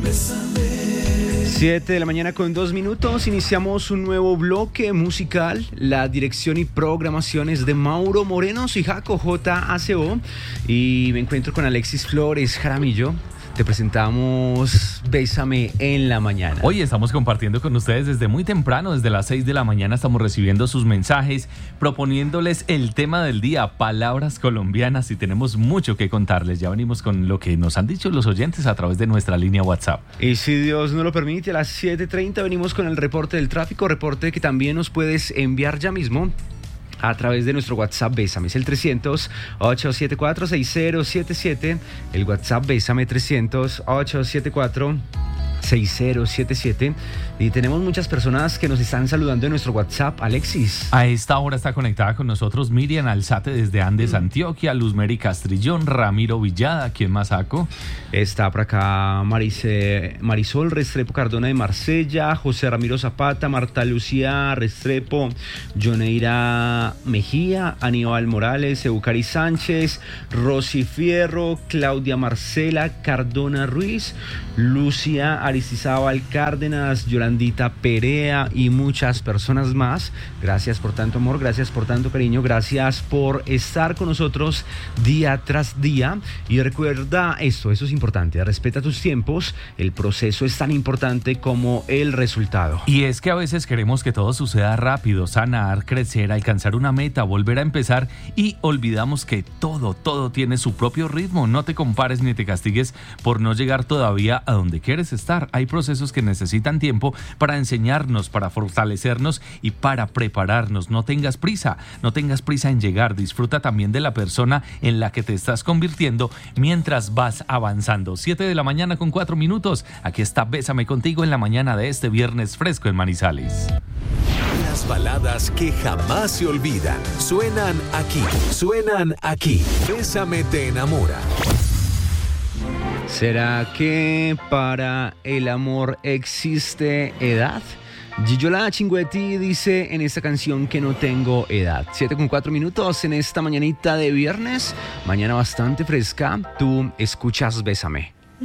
7 de la mañana con 2 minutos, iniciamos un nuevo bloque musical. La dirección y programación es de Mauro Moreno, soy Jaco JACO y me encuentro con Alexis Flores Jaramillo. Te presentamos Bésame en la mañana. Hoy estamos compartiendo con ustedes desde muy temprano, desde las 6 de la mañana estamos recibiendo sus mensajes, proponiéndoles el tema del día, palabras colombianas, y tenemos mucho que contarles. Ya venimos con lo que nos han dicho los oyentes a través de nuestra línea WhatsApp. Y si Dios nos lo permite, a las 7:30 venimos con el reporte del tráfico, reporte que también nos puedes enviar ya mismo a través de nuestro WhatsApp Bésame. Es el 300-874-6077. El WhatsApp Bésame 300-874-6077. Y tenemos muchas personas que nos están saludando en nuestro WhatsApp. Alexis. A esta hora está conectada con nosotros Miriam Alzate desde Andes, Antioquia, Luzmeri Castrillón, Ramiro Villada, ¿quién más saco? Está por acá Marisol Restrepo Cardona de Marsella, José Ramiro Zapata, Marta Lucía Restrepo, Yoneira Mejía, Aníbal Morales, Eucari Sánchez, Rosy Fierro, Claudia Marcela Cardona Ruiz, Lucia Aristizábal Cárdenas, Yolandita Perea y muchas personas más. Gracias por tanto amor, gracias por tanto cariño, gracias por estar con nosotros día tras día. Y recuerda esto, eso es importante, respeta tus tiempos, el proceso es tan importante como el resultado. Y es que a veces queremos que todo suceda rápido, sanar, crecer, alcanzar una meta, volver a empezar, y olvidamos que todo tiene su propio ritmo. No te compares ni te castigues por no llegar todavía a donde quieres estar. Hay procesos que necesitan tiempo para enseñarnos, para fortalecernos y para prepararnos. No tengas prisa en llegar. Disfruta también de la persona en la que te estás convirtiendo mientras vas avanzando. 7 de la mañana con 4 minutos. Aquí está Bésame contigo en la mañana de este viernes fresco en Manizales. Las baladas que jamás se olvidan suenan aquí. Bésame te enamora. ¿Será que para el amor existe edad? Gillola Chinguetti dice en esta canción que no tengo edad. 7:4 minutos en esta mañanita de viernes. Mañana bastante fresca. Tú escuchas Bésame.